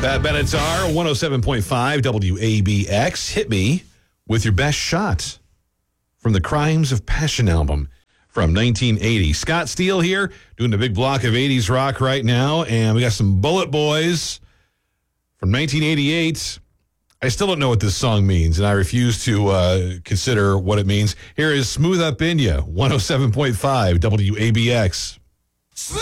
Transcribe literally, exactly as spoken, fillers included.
Pat Benatar, one oh seven point five W A B X. Hit me with your best shot from the Crimes of Passion album from nineteen eighty. Scott Steele here, doing a big block of eighties rock right now, and we got some Bullet Boys from nineteen eighty-eight. I still don't know what this song means, and I refuse to uh, consider what it means. Here is Smooth Up In Ya, one oh seven point five W A B X.